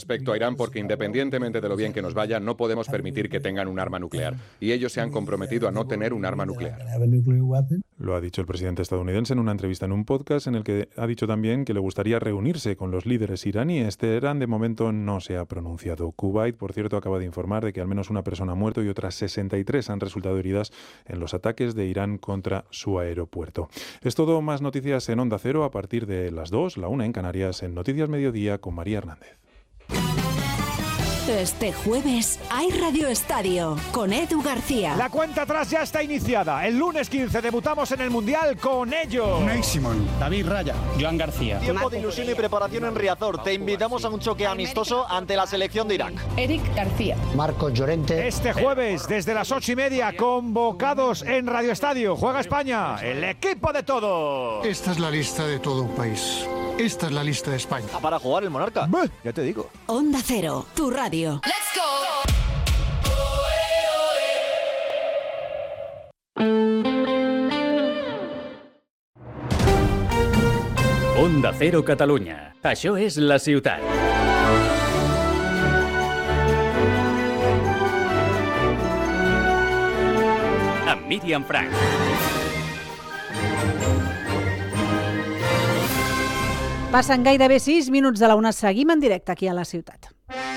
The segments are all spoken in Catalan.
respecto a Irán porque independientemente de lo bien que nos vaya, no podemos permitir que tengan un arma nuclear. Y ellos se han comprometido a no tener un arma nuclear. Lo ha dicho el presidente estadounidense en una entrevista en un podcast en el que ha dicho también que le gustaría reunirse con los líderes iraníes. Teherán de momento no se ha pronunciado. Kuwait, por cierto, acaba de informar de que al menos una persona ha muerto y otras 63 han resultado heridas en los ataques de Irán contra su aeropuerto. Es todo, más noticias en Onda Cero a partir de las 2, la 1 en Canarias, en Noticias Mediodía con María Hernández. Este jueves hay Radio Estadio con Edu García. La cuenta atrás ya está iniciada. El lunes 15 debutamos en el Mundial con ellos. Unai Simón, David Raya, Joan García. Tiempo de ilusión y preparación en Riazor. Te invitamos a un choque amistoso ante la selección de Irak. Eric García. Marcos Llorente. Este jueves, desde las 8:30, convocados en Radio Estadio. Juega España, el equipo de todos. Esta es la lista de todo un país. Esta es la lista de España. Para jugar el Monarca. Ya te digo. Onda Cero, tu radio. Let's go. Onda Cero Catalunya. Això és La Ciutat. Amb Míriam Frank. Passen gairebé 6 minuts de la una. Seguim en directe aquí a La Ciutat.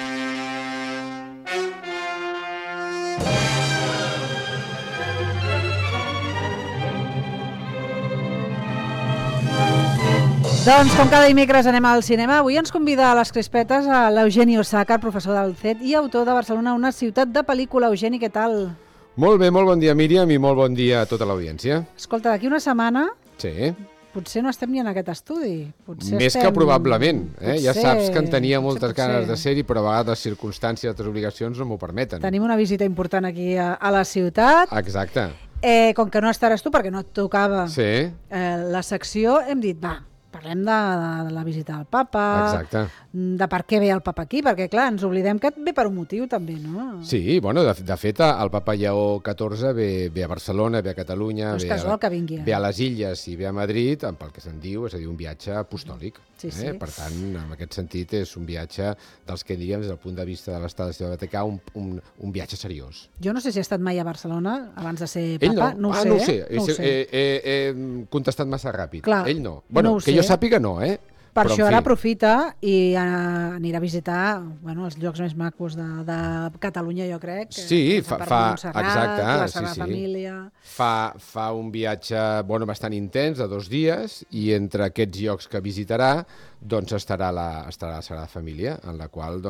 Doncs, com cada dimecres anem al cinema, avui ens convida a les crispetes a l'Eugeni Osàcar, professor del CET i autor de Barcelona, una ciutat de pel·lícula. Eugeni, què tal? Molt bé, molt bon dia, Míriam, i molt bon dia a tota l'audiència. Escolta, d'aquí una setmana Sí. potser no estem ni en aquest estudi. Potser Més estem... que probablement. Ja Potser- saps que en tenia moltes potser. ganes de ser-hi, però a vegades les circumstàncies i altres obligacions no m'ho permeten. Tenim una visita important aquí a la ciutat. Exacte. Com que no estaràs tu, perquè no et tocava Sí, la secció, hem dit, va, parlem de la visita del papa, exacte. de per què ve el papa aquí, perquè clar, ens oblidem que ve per un motiu també, no? Sí, bueno, de fet, el papa Lleó XIV ve a Barcelona, ve a Catalunya, No és ve casual que vingui. ve a les Illes i ve a Madrid, pel que se'n diu, és a dir, un viatge apostòlic. Sí, sí. Per tant, en aquest sentit, és un viatge dels que diguem, des del punt de vista de l'estat del Vaticà, un viatge seriós. Jo no sé si ha estat mai a Barcelona abans de ser Ell papa, no, ho no ho sé. No ho sé. He contestat massa ràpid. Clar, Ell no. no Bueno, ho que sé. jo sàpiga no, Per Però, això en ara fi. aprofita i anirà a visitar els llocs més macos de Catalunya, jo crec. Sí, el Parc de Montserrat, exacte, la sí, Sagrada sí. Família... Fa un viatge bastant intens, de 2 dies, i entre aquests llocs que visitarà doncs estarà la Sagrada Família, en la qual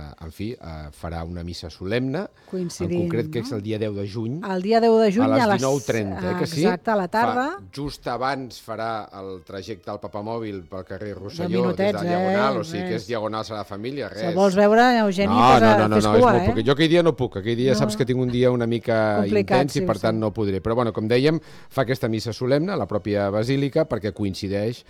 farà una missa solemne, Coincidint, en concret que és no? el dia 10 de juny, El dia 10 de juny a les 19:30, que sí? Exacte, a la tarda. Just abans farà el trajecte al papamòbil pel carrer Rosselló, des minutets, de Diagonal, o sigui res. que és Diagonal Sagrada Família, res. Si vols veure, Eugeni, No, fes és cua, molt poc. Jo aquell dia no puc, aquell dia No. saps que tinc un dia una mica Complicat, intens sí, i ho per sé. tant no podré. Però bueno, com dèiem, fa aquesta missa solemne a la pròpia basílica perquè coincideix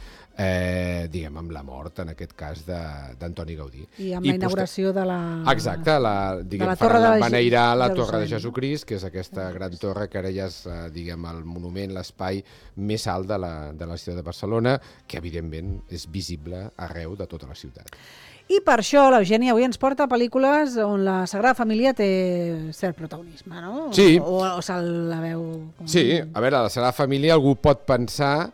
amb la mort, en aquest cas, d'Antoni Gaudí. I amb la inauguració de la... Exacte, beneirar la Torre de Jesucrist, que és aquesta gran torre que ara ja és, el monument, l'espai més alt de la ciutat de Barcelona, que evidentment és visible arreu de tota la ciutat. I per això l'Eugeni avui ens porta pel·lícules on la Sagrada Família té cert protagonisme, no? Sí. O se'l la veu... Sí, a veure, la Sagrada Família algú pot pensar,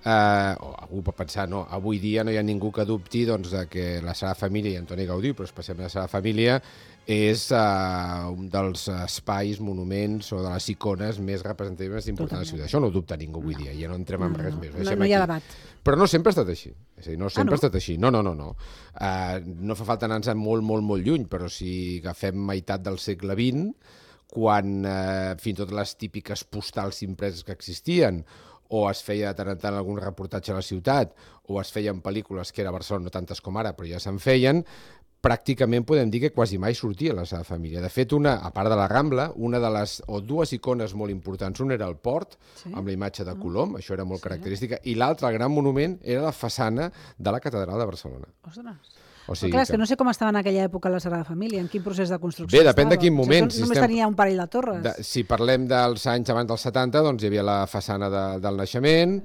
no, avui dia no hi ha ningú que dubti de que la Sagrada Família i Antoni Gaudí, però especialment la Sagrada Família, és un dels espais, monuments o de les icones més representatives importants de la ciutat. Això no ho dubta ningú avui dia, ja no entrem en res més. No hi ha debat. Però no sempre ha estat així. És a dir, no sempre no? ha estat així. No. No fa falta anar-nos molt lluny, però si agafem meitat del segle XX, quan fins i tot les típiques postals impreses que existien, o es feia de tant en tant algun reportatge a la ciutat, o es feien pel·lícules que era a Barcelona, no tantes com ara, però ja se'n feien, pràcticament podem dir que quasi mai sortia la Sagrada Família. De fet, a part de la Rambla, dues icones molt importants. Un era el port, amb la imatge de Colom, això era molt característica, i l'altre, el gran monument, era la façana de la Catedral de Barcelona. Ostres. O sigui clar, és que no sé com estava en aquella època la Sagrada Família, en quin procés de construcció Bé, depèn de quin estava. moment. O sigui, només tenia un parell de torres. Si parlem dels anys abans dels 70, doncs hi havia la façana del naixement,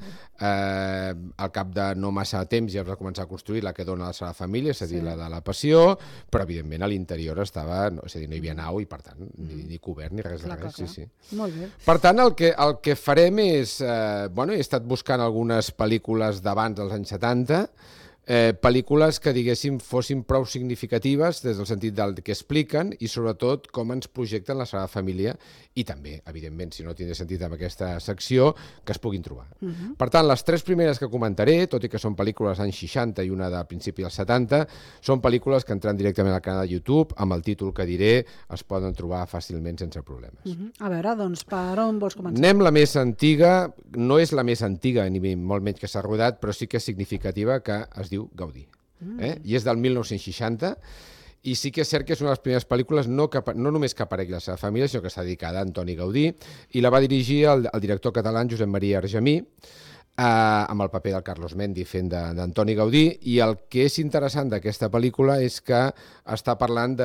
al cap de no massa temps ja es va començar a construir la que dona la Sagrada Família, és a dir, la de la Passió, però evidentment a l'interior estava, és a dir, no hi havia nau i per tant ni cobert ni res de res. Sí. Molt bé. Per tant, el que farem és, he estat buscant algunes pel·lícules d'abans dels anys 70, pel·lícules que, diguéssim, fossin prou significatives des del sentit del que expliquen i, sobretot, com ens projecten la Sagrada Família i també, evidentment, si no tindrà sentit amb aquesta secció, que es puguin trobar. Per tant, les 3 primeres que comentaré, tot i que són pel·lícules anys 60 i una de principi dels 70, són pel·lícules que entrant directament al canal de YouTube, amb el títol que diré, es poden trobar fàcilment sense problemes. A veure, doncs, per on vols començar? Anem la més antiga, no és la més antiga, ni molt menys que s'ha rodat, però sí que és significativa, que es diu Gaudí. I és del 1960, i sí que és cert que és una de les primeres pel·lícules no només que aparegui la seva família, sinó que està dedicada a Antoni Gaudí, i la va dirigir el director català Josep Maria Argemí, amb el paper del Carlos Mendi fent d'Antoni Gaudí, i el que és interessant d'aquesta pel·lícula és que està parlant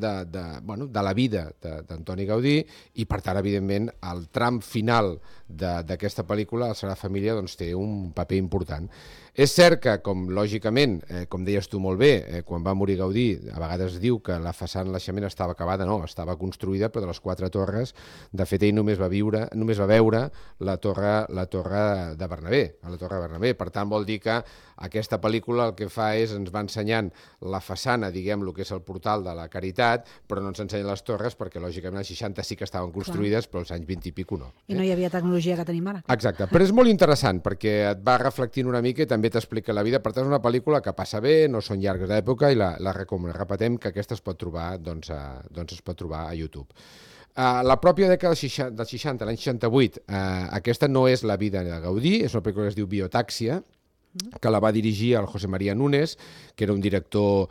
de la vida d'Antoni Gaudí, i per tant, evidentment, el tram final d'aquesta pel·lícula, la Sagrada Família, doncs, té un paper important. És cert que, lògicament, com deies tu molt bé, quan va morir Gaudí, a vegades diu que la façana de naixement estava acabada, no, estava construïda, però de les 4 torres, de fet, ell només va veure la torre de Bernabé, a la torre de Bernabé. Per tant, vol dir que aquesta pel·lícula el que fa és ens va ensenyant la façana, diguem, el que és el portal de la Caritat, però no ens ensenya les torres, perquè, lògicament, als 60 sí que estaven construïdes, però als anys 20 i pico no. I no hi havia tecnologia que tenim ara. Exacte, però és molt interessant, perquè et va reflectint una mica i també t'explica la vida. Per tant, és una pel·lícula que passa bé, no són llargues d'època i la recomanem. Repetem que aquesta es pot trobar, es pot trobar a YouTube. La pròpia dècada dels 60, l'any 68, aquesta no és la vida de Gaudí, és una pel·lícula que es diu Biotàxia, que la va dirigir el José María Núñez, que era un director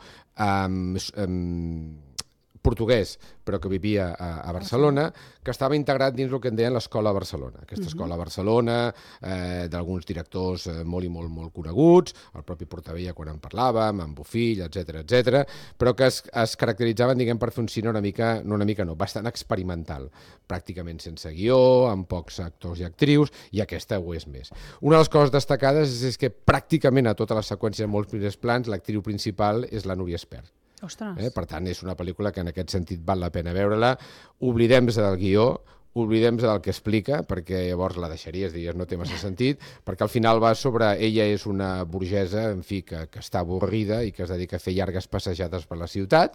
portuguès, però que vivia a Barcelona, que estava integrat dins el que en deien l'Escola Barcelona. Aquesta Escola Barcelona, d'alguns directors molt i molt coneguts, el propi Portavella quan en parlàvem, en Bofill, etc, però que es caracteritzaven, diguem, per fer un cine bastant experimental, pràcticament sense guió, amb pocs actors i actrius, i aquesta ho és més. Una de les coses destacades és que pràcticament a totes les seqüències, en molts primers plans, l'actriu principal és la Núria Espert. Per tant, és una pel·lícula que en aquest sentit val la pena veure-la. Oblidem-se del guió, oblidem-se del que explica, perquè llavors la deixaries, diries, no té massa sentit, perquè al final va sobre... Ella és una burgesa, en fi, que està avorrida i que es dedica a fer llargues passejades per la ciutat.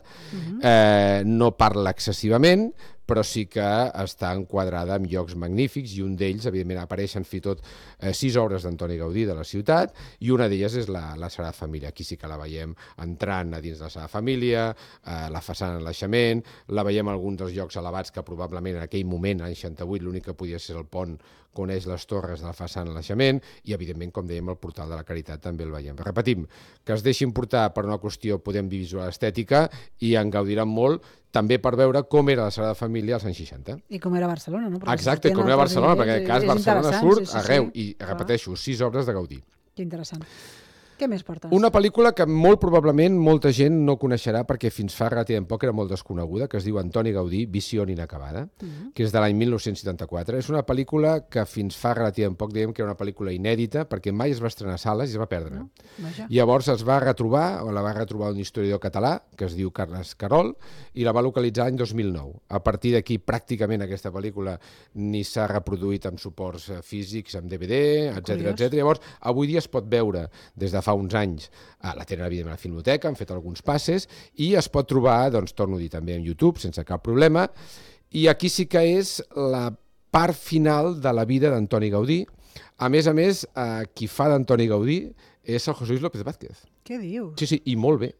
No parla excessivament, però sí que està enquadrada en llocs magnífics, i un d'ells, evidentment, apareixen fins i tot 6 obres d'Antoni Gaudí de la ciutat, i una d'elles és la Sagrada Família. Aquí sí que la veiem entrant a dins de la Sagrada Família, la façana de naixement, la veiem en alguns dels llocs elevats que probablement en aquell moment, l'any 68, l'únic que podia ser el pont coneix les torres de la façana de naixement, i evidentment, com dèiem, el portal de la Caritat també el veiem. Repetim, que es deixin portar per una qüestió, podem dir, visual estètica, i en gaudiran molt, també per veure com era la Sagrada Família als anys 60. I com era Barcelona, no? Exacte, com era Barcelona, perquè en aquest cas Barcelona surt arreu, i repeteixo, 6 obres de Gaudí. Que interessant. Què més portes? Una pel·lícula que molt probablement molta gent no coneixerà perquè fins fa relativament poc era molt desconeguda, que es diu Antoni Gaudí, Visió inacabada, que és de l'any 1974. És una pel·lícula que fins fa relativament poc dèiem que era una pel·lícula inèdita perquè mai es va estrenar a sales i es va perdre. Llavors es va retrobar, o la va retrobar un historiador català, que es diu Carles Carol, i la va localitzar l'any 2009. A partir d'aquí, pràcticament aquesta pel·lícula ni s'ha reproduït amb suports físics, amb DVD, etc. Llavors, avui dia es pot veure des de fa uns anys, la tenen evidentment a la Filmoteca, han fet alguns passes, i es pot trobar, doncs torno a dir, també en YouTube, sense cap problema, i aquí sí que és la part final de la vida d'Antoni Gaudí. A més, qui fa d'Antoni Gaudí és el José Luis López Vázquez. Què dius? Sí, i molt bé.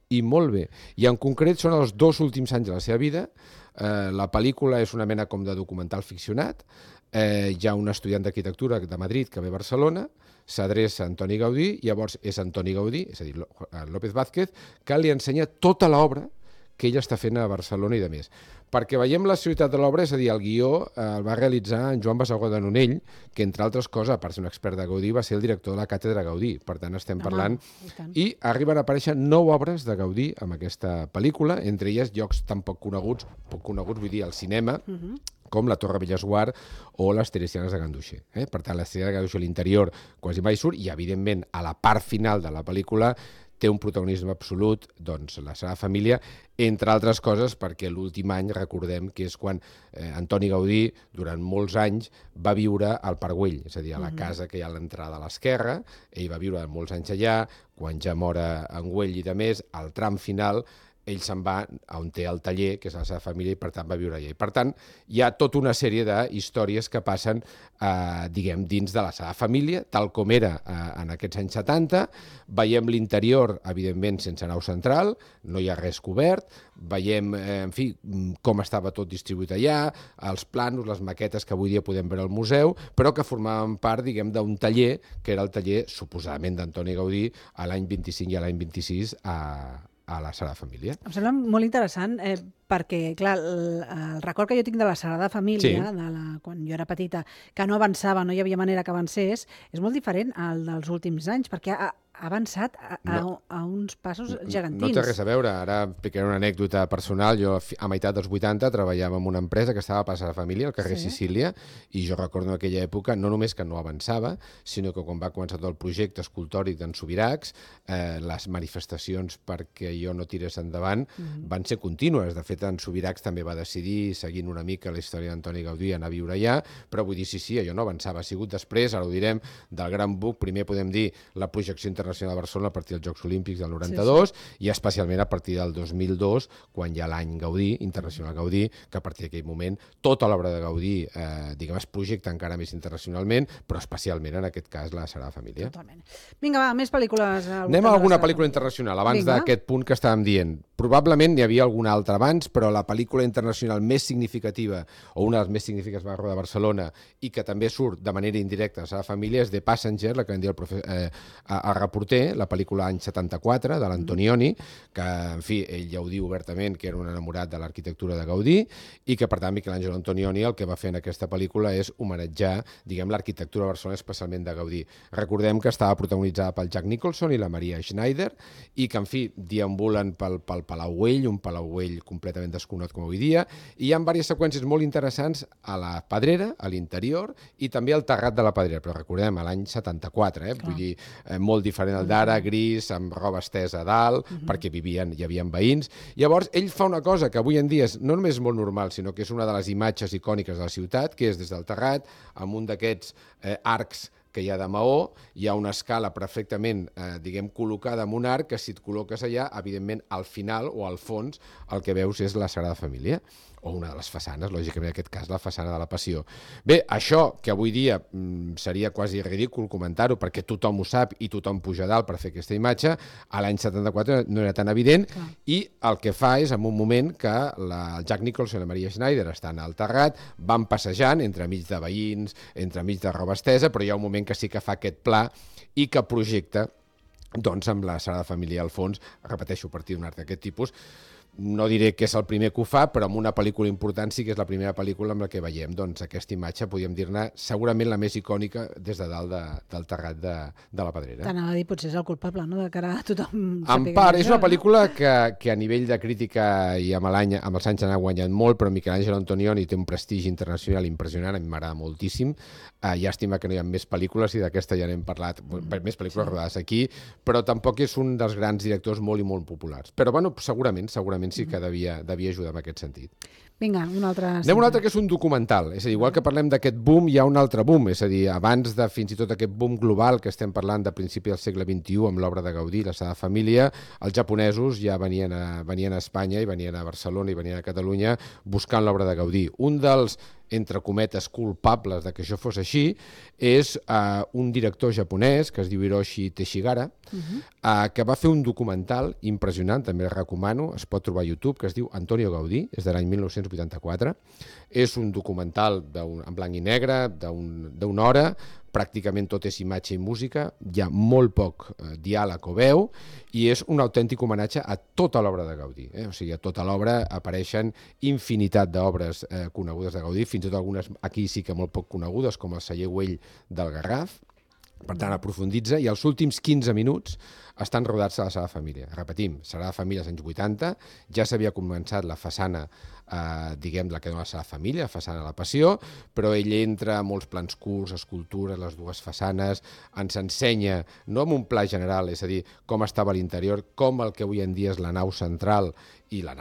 I en concret són els 2 últims anys de la seva vida. La pel·lícula és una mena com de documental ficcionat. Hi ha un estudiant d'arquitectura de Madrid que ve a Barcelona, s'adreça a Antoni Gaudí, i llavors és Antoni Gaudí, és a dir, López Vázquez, que li ensenya tota l'obra que ell està fent a Barcelona i de més. Perquè veiem la ciutat de l'obra, és a dir, el guió el va realitzar en Joan Basagó de Nonell, que entre altres coses, a part d'un expert de Gaudí, va ser el director de la Càtedra Gaudí. Per tant, estem parlant... I arriben a aparèixer 9 obres de Gaudí amb aquesta pel·lícula, entre elles llocs tan poc coneguts, vull dir, al cinema, com la Torre Bellesguard o les Teresianes de Ganduxer. Per tant, les Teresianes de Ganduxer a l'interior quasi mai surt i, evidentment, a la part final de la pel·lícula té un protagonisme absolut, doncs, la Sagrada Família, entre altres coses perquè l'últim any, recordem, que és quan Antoni Gaudí, durant molts anys, va viure al Parc Güell, és a dir, a la casa que hi ha a l'entrada a l'esquerra, ell va viure molts anys allà, quan ja mor en Güell i de més, al tram final, ell se'n va on té el taller, que és la seva família, i per tant va viure allà. I per tant, hi ha tota una sèrie d'històries que passen, diguem, dins de la seva família, tal com era en aquests anys 70. Veiem l'interior, evidentment, sense nau central, no hi ha res cobert, veiem, en fi, com estava tot distribuït allà, els plànols, les maquetes que avui dia podem veure al museu, però que formaven part, diguem, d'un taller, que era el taller, suposadament, d'Antoni Gaudí, a l'any 25 i a l'any 26 a la Sagrada Família. Em sembla molt interessant perquè, clar, el record que jo tinc de la Sagrada Família, quan jo era petita, que no avançava, no hi havia manera que avancés, és molt diferent al dels últims anys, perquè ha avançat a uns passos gegantins. No té res a veure. Ara explicaré una anècdota personal. Jo, a meitat dels 80, treballava en una empresa que estava a Plaça de la Família, al carrer Sicília, i jo recordo en aquella època, no només que no avançava, sinó que quan va començar tot el projecte escultòric d'en Subiracs, les manifestacions perquè jo no tirés endavant van ser contínues. De fet, en Subiracs també va decidir, seguint una mica la història d'Antoni Gaudí, anar a viure allà, però vull dir, sí, allò no avançava. Ha sigut després, ara ho direm, del Gran Buc, primer podem dir la projecció internacional de Barcelona a partir dels Jocs Olímpics del 92 i especialment a partir del 2002, quan hi ha l'any Gaudí, Internacional Gaudí, que a partir d'aquell moment tota l'obra de Gaudí, diguem, es projecta encara més internacionalment, però especialment en aquest cas la Sagrada Família. Totalment. Vinga, va, més pel·lícules. Anem a alguna pel·lícula internacional, abans d'aquest punt que estàvem dient. Probablement n'hi havia alguna altra abans, però la pel·lícula internacional més significativa, o una de les més significatives va rodar a Barcelona, i que també surt de manera indirecta a la Sagrada Família, és The Passenger, la que vam dir el reporter, la pel·lícula any 74, de l'Antonioni, que, en fi, ell ja ho diu obertament, que era un enamorat de l'arquitectura de Gaudí, i que, per tant, Michelangelo Antonioni el que va fer en aquesta pel·lícula és homenatjar, diguem, l'arquitectura de Barcelona, especialment de Gaudí. Recordem que estava protagonitzada pel Jack Nicholson i la Maria Schneider, i que, en fi, deambulen pel Palau Güell, un Palau Güell completament desconegut com avui dia, i hi ha diverses seqüències molt interessants a la Pedrera, a l'interior, i també al terrat de la Pedrera, però recordem, a l'any 74, vull dir, molt diferent al d'ara, gris, amb roba estesa a dalt, perquè hi havia veïns. Llavors, ell fa una cosa que avui en dia és no només molt normal, sinó que és una de les imatges icòniques de la ciutat, que és des del terrat, amb un d'aquests arcs que hi ha de maó, hi ha una escala perfectament, diguem, col·locada en un arc, que si et col·loques allà, evidentment, al final o al fons, el que veus és la Sagrada Família, o una de les façanes, lògicament, en aquest cas, la façana de la Passió. Bé, això, que avui dia seria quasi ridícul comentar-ho, perquè tothom ho sap i tothom puja dalt per fer aquesta imatge, a l'any 74 no era tan evident, i el que fa és, en un moment que el Jack Nicholson i la Maria Schneider estan al terrat, van passejant entremig de veïns, entremig de roba estesa, però hi ha un moment que sí que fa aquest pla i que projecta, doncs, amb la Sagrada Família al fons, repeteixo, a partir d'un art d'aquest tipus. No diré que és el primer que ho fa, però en una pel·lícula important sí que és la primera pel·lícula amb la que veiem, doncs, aquesta imatge, podríem dir-ne, segurament la més icònica des de dalt del terrat de la Pedrera. T'anava a dir, potser és el culpable, no?, de cara a tothom. En part, és una pel·lícula que a nivell de crítica i amb els anys han guanyat molt, però Michelangelo Antonioni té un prestigi internacional impressionant, a mi m'agrada moltíssim. Llàstima que no hi ha més pel·lícules, i d'aquesta ja n'hem parlat, més pel·lícules rodades aquí, però tampoc és un dels grans directors molt i molt populars. Però, bueno, segurament sí que devia ajudar en aquest sentit. Vinga, un altre... Anem a un altre que és un documental. És a dir, igual que parlem d'aquest boom, hi ha un altre boom. És a dir, abans de fins i tot aquest boom global que estem parlant de principi del segle XXI amb l'obra de Gaudí, la Sagrada Família, els japonesos ja venien a Espanya i venien a Barcelona i venien a Catalunya buscant l'obra de Gaudí. Un dels, entre cometes, culpables de que això fos així és un director japonès que es diu Hiroshi Teshigara, que va fer un documental impressionant, també el recomano, es pot trobar a YouTube, que es diu Antonio Gaudí, és de l'any 1984. És un documental en blanc i negre, d'una hora, pràcticament tot és imatge i música, hi ha molt poc diàleg o veu, i és un autèntic homenatge a tota l'obra de Gaudí. O sigui, a tota l'obra apareixen infinitat d'obres conegudes de Gaudí, fins i tot algunes aquí sí que molt poc conegudes, com el Celler Güell del Garraf. Per tant, aprofunditza, i els últims 15 minuts estan rodats a la Sagrada Família. Repetim, Sagrada Família als anys 80, ja s'havia començat la façana, diguem, la que dona la Sagrada Família, la façana de la Passió, però ell entra a molts plans curts, escultures, les dues façanes, ens ensenya, no amb un pla general, és a dir, com estava l'interior, com el que avui en dia és la nau central i la